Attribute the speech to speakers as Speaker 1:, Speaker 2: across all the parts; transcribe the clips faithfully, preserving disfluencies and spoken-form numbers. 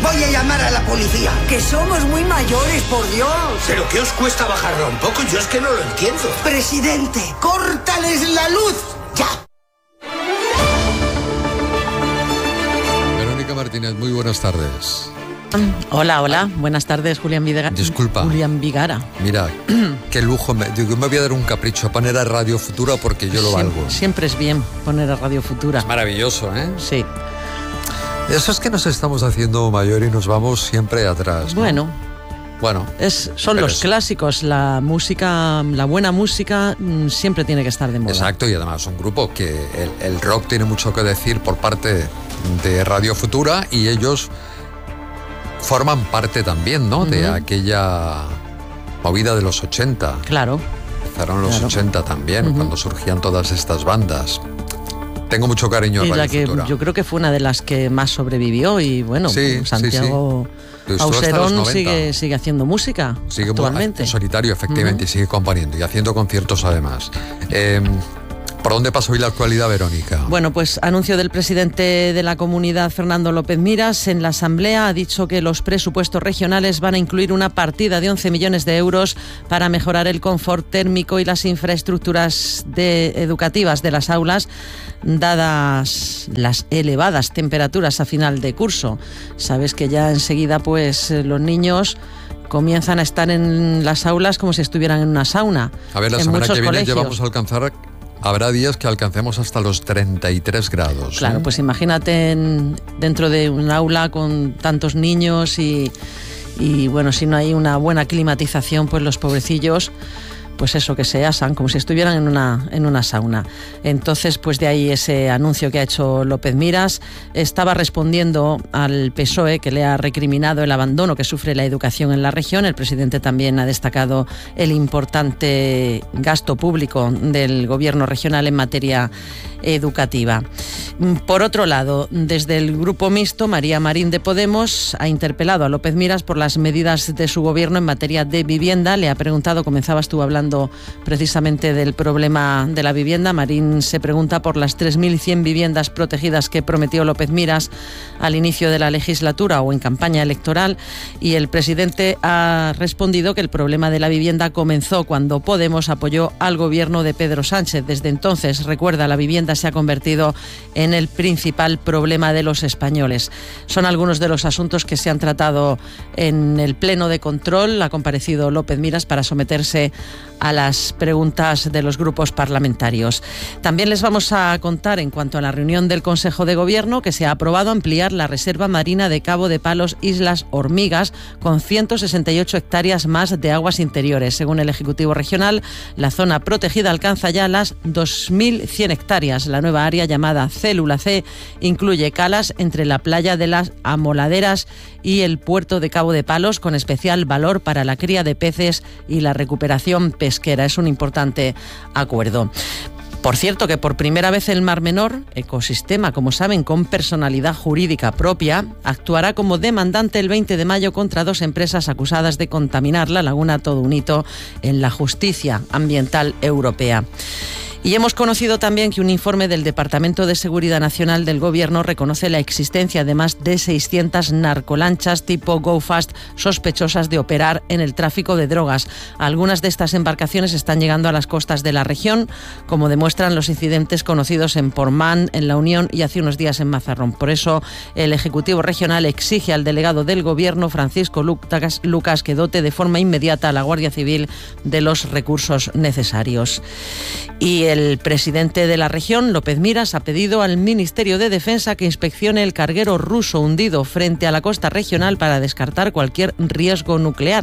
Speaker 1: Voy a llamar a la policía.
Speaker 2: Que somos muy mayores, por Dios.
Speaker 1: ¿Pero qué os cuesta bajarla un poco? Yo es que no lo entiendo. Presidente, córtales la luz. ¡Ya!
Speaker 3: Verónica Martínez, muy buenas tardes.
Speaker 4: Hola, hola. Buenas tardes, Julián Vigara.
Speaker 3: Disculpa.
Speaker 4: Julián Vigara.
Speaker 3: Mira, qué lujo. Me, digo, me voy a dar un capricho a poner a Radio Futura porque yo lo
Speaker 4: siempre,
Speaker 3: valgo.
Speaker 4: Siempre es bien poner a Radio Futura.
Speaker 3: Es maravilloso, ¿eh?
Speaker 4: Sí.
Speaker 3: Eso es que nos estamos haciendo mayor y nos vamos siempre atrás, ¿no?
Speaker 4: Bueno.
Speaker 3: Bueno.
Speaker 4: Es, son los
Speaker 3: es...
Speaker 4: clásicos. La música, la buena música siempre tiene que estar de moda.
Speaker 3: Exacto, y además un grupo que el, el rock tiene mucho que decir por parte de Radio Futura y ellos forman parte también, ¿no? Uh-huh. De aquella movida de los ochenta.
Speaker 4: Claro.
Speaker 3: Empezaron los
Speaker 4: claro.
Speaker 3: ochenta también, uh-huh. cuando surgían todas estas bandas. Tengo mucho cariño a
Speaker 4: y
Speaker 3: Radio
Speaker 4: la que
Speaker 3: Futura.
Speaker 4: Yo creo que fue una de las que más sobrevivió y bueno,
Speaker 3: sí,
Speaker 4: Santiago
Speaker 3: sí, sí.
Speaker 4: Auserón sigue, sigue haciendo música
Speaker 3: sigue
Speaker 4: actualmente.
Speaker 3: En solitario, efectivamente, uh-huh. y sigue componiendo y haciendo conciertos además. Eh, ¿Por dónde pasó hoy la actualidad, Verónica?
Speaker 4: Bueno, pues anuncio del presidente de la comunidad, Fernando López Miras, en la Asamblea ha dicho que los presupuestos regionales van a incluir una partida de once millones de euros para mejorar el confort térmico y las infraestructuras de, educativas de las aulas, dadas las elevadas temperaturas a final de curso. Sabes que ya enseguida pues los niños comienzan a estar en las aulas como si estuvieran en una sauna.
Speaker 3: A ver, la
Speaker 4: en
Speaker 3: semana que viene
Speaker 4: colegios.
Speaker 3: ya vamos a alcanzar... Habrá días que alcancemos hasta los treinta y tres grados.
Speaker 4: Claro,
Speaker 3: ¿eh?
Speaker 4: Pues imagínate en, dentro de un aula con tantos niños y, y bueno, si no hay una buena climatización, pues los pobrecillos, pues eso, que se asan como si estuvieran en una, en una sauna. Entonces, pues de ahí ese anuncio que ha hecho López Miras. Estaba respondiendo al P S O E, que le ha recriminado el abandono que sufre la educación en la región. El presidente también ha destacado el importante gasto público del gobierno regional en materia educativa. Por otro lado, desde el Grupo Mixto, María Marín de Podemos ha interpelado a López Miras por las medidas de su gobierno en materia de vivienda. Le ha preguntado, comenzabas tú hablando precisamente del problema de la vivienda. Marín se pregunta por las tres mil cien viviendas protegidas que prometió López Miras al inicio de la legislatura o en campaña electoral, y el presidente ha respondido que el problema de la vivienda comenzó cuando Podemos apoyó al gobierno de Pedro Sánchez. Desde entonces, recuerda, la vivienda se ha convertido en el principal problema de los españoles. Son algunos de los asuntos que se han tratado en el pleno de control. Ha comparecido López Miras para someterse a las preguntas de los grupos parlamentarios. También les vamos a contar, en cuanto a la reunión del Consejo de Gobierno, que se ha aprobado ampliar la reserva marina de Cabo de Palos Islas Hormigas con ciento sesenta y ocho hectáreas más de aguas interiores. Según el Ejecutivo Regional, la zona protegida alcanza ya las dos mil cien hectáreas. La nueva área, llamada Célula C, incluye calas entre la playa de las Amoladeras y el puerto de Cabo de Palos, con especial valor para la cría de peces y la recuperación pesquera. Es un importante acuerdo. Por cierto, que por primera vez el Mar Menor, ecosistema, como saben, con personalidad jurídica propia, actuará como demandante el veinte de mayo contra dos empresas acusadas de contaminar la laguna. Todo un hito en la justicia ambiental europea. Y hemos conocido también que un informe del Departamento de Seguridad Nacional del Gobierno reconoce la existencia de más de seiscientas narcolanchas tipo Go Fast sospechosas de operar en el tráfico de drogas. Algunas de estas embarcaciones están llegando a las costas de la región, como demuestran los incidentes conocidos en Portmán, en La Unión y hace unos días en Mazarrón. Por eso, el Ejecutivo Regional exige al delegado del Gobierno, Francisco Lucas, Lucas, que dote de forma inmediata a la Guardia Civil de los recursos necesarios. Y el presidente de la región, López Miras, ha pedido al Ministerio de Defensa que inspeccione el carguero ruso hundido frente a la costa regional para descartar cualquier riesgo nuclear.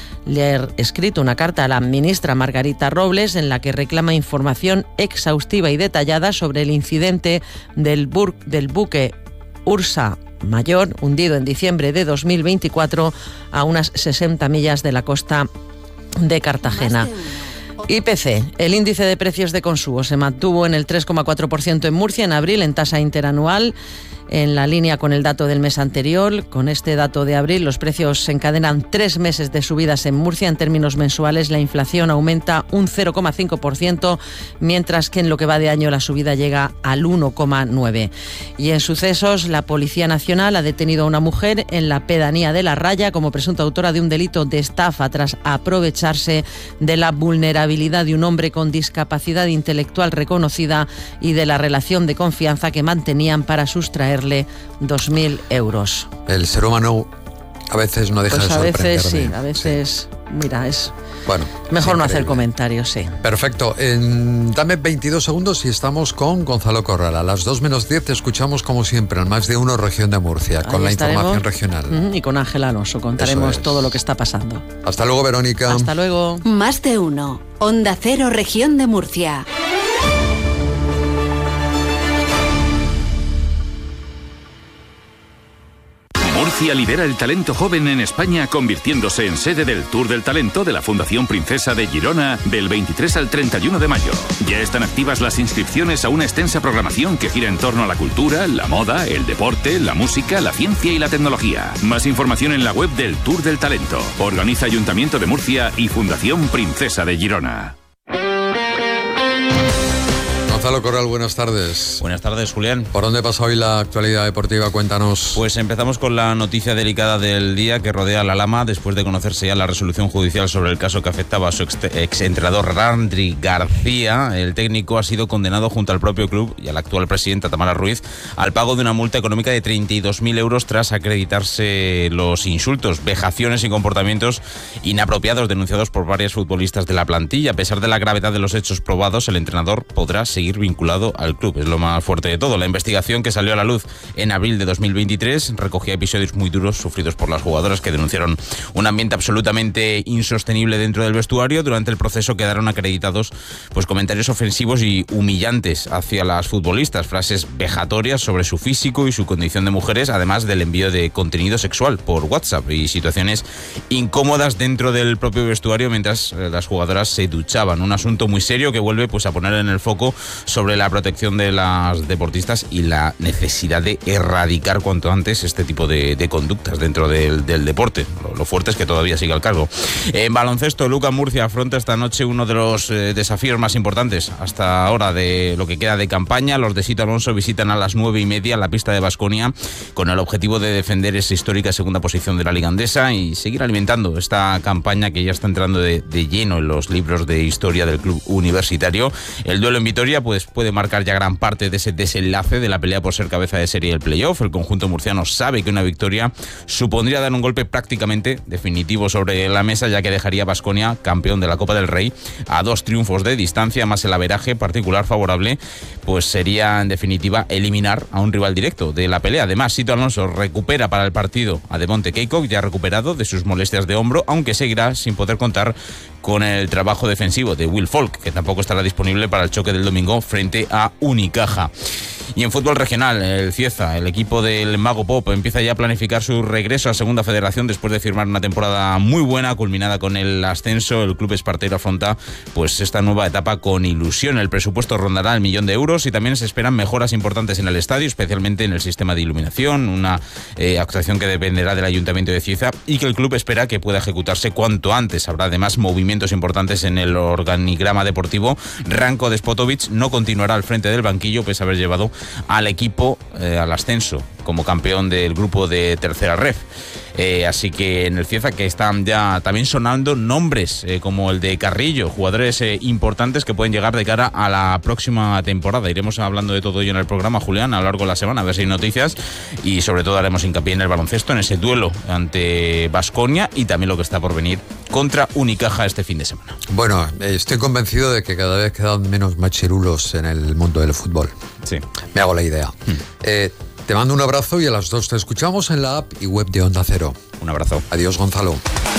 Speaker 4: Le ha escrito una carta a la ministra Margarita Robles en la que reclama información exhaustiva y detallada sobre el incidente del, bur- del buque Ursa Mayor, hundido en diciembre de dos mil veinticuatro a unas sesenta millas de la costa de Cartagena. I P C, el índice de precios de consumo, se mantuvo en el tres coma cuatro por ciento en Murcia en abril en tasa interanual. en la línea con el dato del mes anterior. Con este dato de abril, los precios se encadenan tres meses de subidas en Murcia. En términos mensuales, la inflación aumenta un cero coma cinco por ciento, mientras que en lo que va de año la subida llega al uno coma nueve por ciento. Y en sucesos, la Policía Nacional ha detenido a una mujer en la pedanía de La Raya como presunta autora de un delito de estafa tras aprovecharse de la vulnerabilidad de un hombre con discapacidad intelectual reconocida y de la relación de confianza que mantenían para sustraerle dos mil euros.
Speaker 3: El ser humano a veces no deja
Speaker 4: pues
Speaker 3: de
Speaker 4: a
Speaker 3: sorprenderme.
Speaker 4: veces sí, a veces, sí. Mira, es
Speaker 3: bueno,
Speaker 4: mejor
Speaker 3: es
Speaker 4: no hacer
Speaker 3: increíble.
Speaker 4: comentarios, sí.
Speaker 3: Perfecto. En, dame veintidós segundos y estamos con Gonzalo Corral. A las dos menos diez te escuchamos como siempre en Más de Uno Región de Murcia, con
Speaker 4: Ahí
Speaker 3: la
Speaker 4: estaremos,
Speaker 3: información regional.
Speaker 4: Y con Ángel Alonso contaremos
Speaker 3: es.
Speaker 4: todo lo que está pasando.
Speaker 3: Hasta luego, Verónica.
Speaker 4: Hasta luego.
Speaker 5: Más de Uno. Onda Cero Región de Murcia.
Speaker 6: Murcia lidera el talento joven en España, convirtiéndose en sede del Tour del Talento de la Fundación Princesa de Girona del veintitrés al treinta y uno de mayo. Ya están activas las inscripciones a una extensa programación que gira en torno a la cultura, la moda, el deporte, la música, la ciencia y la tecnología. Más información en la web del Tour del Talento. Organiza Ayuntamiento de Murcia y Fundación Princesa de Girona.
Speaker 3: Gonzalo Corral, buenas tardes.
Speaker 7: Buenas tardes, Julián.
Speaker 3: ¿Por dónde pasa hoy la actualidad deportiva? Cuéntanos.
Speaker 7: Pues empezamos con la noticia delicada del día que rodea a la Lama después de conocerse ya la resolución judicial sobre el caso que afectaba a su exentrenador Randri García. El técnico ha sido condenado junto al propio club y a la actual presidenta Tamara Ruiz al pago de una multa económica de treinta y dos mil euros tras acreditarse los insultos, vejaciones y comportamientos inapropiados denunciados por varios futbolistas de la plantilla. A pesar de la gravedad de los hechos probados, el entrenador podrá seguir vinculado al club. Es lo más fuerte de todo. La investigación, que salió a la luz en abril de dos mil veintitrés, recogía episodios muy duros sufridos por las jugadoras, que denunciaron un ambiente absolutamente insostenible dentro del vestuario. Durante el proceso quedaron acreditados pues comentarios ofensivos y humillantes hacia las futbolistas, frases vejatorias sobre su físico y su condición de mujeres, además del envío de contenido sexual por WhatsApp y situaciones incómodas dentro del propio vestuario mientras las jugadoras se duchaban. Un asunto muy serio que vuelve pues a poner en el foco sobre la protección de las deportistas y la necesidad de erradicar cuanto antes este tipo de, de conductas dentro del, del deporte. Lo, lo fuerte es que todavía sigue al cargo. En baloncesto, el U C A M Murcia afronta esta noche uno de los eh, desafíos más importantes hasta ahora de lo que queda de campaña. Los de Sito Alonso visitan a las nueve y media la pista de Baskonia con el objetivo de defender esa histórica segunda posición de la Liga Andesa y seguir alimentando esta campaña que ya está entrando de, de lleno en los libros de historia del club universitario. El duelo en Vitoria pues puede marcar ya gran parte de ese desenlace de la pelea por ser cabeza de serie del playoff. El conjunto murciano sabe que una victoria supondría dar un golpe prácticamente definitivo sobre la mesa, ya que dejaría a Baskonia campeón de la Copa del Rey a dos triunfos de distancia, más el averaje particular favorable, pues sería en definitiva eliminar a un rival directo de la pelea. Además, Sito Alonso recupera para el partido a Devonte Keikok, ya recuperado de sus molestias de hombro, aunque seguirá sin poder contar con el trabajo defensivo de Will Folk, que tampoco estará disponible para el choque del domingo frente a Unicaja. Y en fútbol regional, el Cieza, el equipo del Mago Pop, empieza ya a planificar su regreso a Segunda Federación después de firmar una temporada muy buena, culminada con el ascenso. El club espartero afronta pues esta nueva etapa con ilusión. El presupuesto rondará el millón de euros y también se esperan mejoras importantes en el estadio, especialmente en el sistema de iluminación, una eh, actuación que dependerá del Ayuntamiento de Cieza y que el club espera que pueda ejecutarse cuanto antes. Habrá además movimientos importantes en el organigrama deportivo. Ranko Despotovic no continuará al frente del banquillo, pese a haber llevado al equipo eh, al ascenso como campeón del grupo de tercera ref. Eh, así que en el Cieza, que están ya también sonando nombres eh, como el de Carrillo, jugadores eh, importantes que pueden llegar de cara a la próxima temporada. Iremos hablando de todo ello en el programa, Julián, a lo largo de la semana, a ver si hay noticias, y sobre todo haremos hincapié en el baloncesto, en ese duelo ante Baskonia y también lo que está por venir contra Unicaja este fin de semana.
Speaker 3: Bueno, estoy convencido de que cada vez quedan menos machirulos en el mundo del fútbol.
Speaker 7: Sí.
Speaker 3: Me hago la idea. Hmm. Eh, Te mando un abrazo y a las dos te escuchamos en la app y web de Onda Cero.
Speaker 7: Un abrazo.
Speaker 3: Adiós, Gonzalo.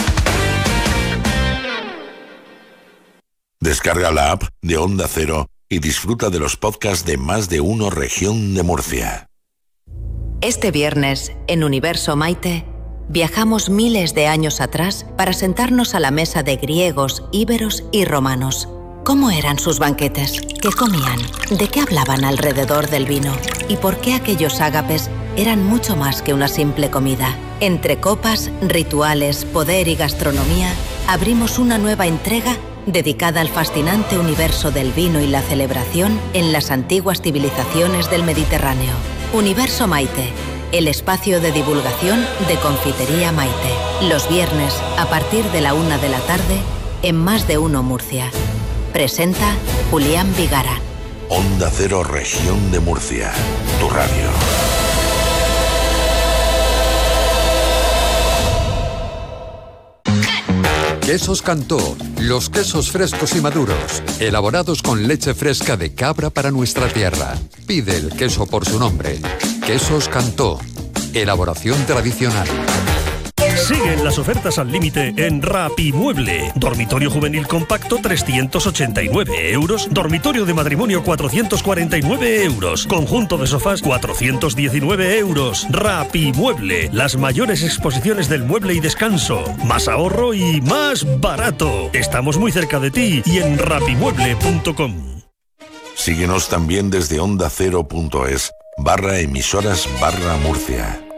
Speaker 8: Descarga la app de Onda Cero y disfruta de los podcasts de Más de Uno Región de Murcia.
Speaker 5: Este viernes, en Universo Maite, viajamos miles de años atrás para sentarnos a la mesa de griegos, íberos y romanos. ¿Cómo eran sus banquetes? ¿Qué comían? ¿De qué hablaban alrededor del vino? ¿Y por qué aquellos ágapes eran mucho más que una simple comida. Entre copas, rituales, poder y gastronomía, abrimos una nueva entrega dedicada al fascinante universo del vino y la celebración en las antiguas civilizaciones del Mediterráneo. Universo Maite, el espacio de divulgación de Confitería Maite. Los viernes, a partir de la una de la tarde, en Más de Uno Murcia. Presenta Julián Vigara.
Speaker 8: Onda Cero, Región de Murcia. Tu radio.
Speaker 3: Quesos Cantó, los quesos frescos y maduros, elaborados con leche fresca de cabra para nuestra tierra. Pide el queso por su nombre. Quesos Cantó, elaboración tradicional.
Speaker 9: Siguen las ofertas al límite en Rapimueble. Dormitorio juvenil compacto trescientos ochenta y nueve euros. Dormitorio de matrimonio cuatrocientos cuarenta y nueve euros. Conjunto de sofás cuatrocientos diecinueve euros. Rapimueble. Las mayores exposiciones del mueble y descanso. Más ahorro y más barato. Estamos muy cerca de ti y en rapimueble punto com.
Speaker 8: Síguenos también desde onda cero punto es barra emisoras barra Murcia.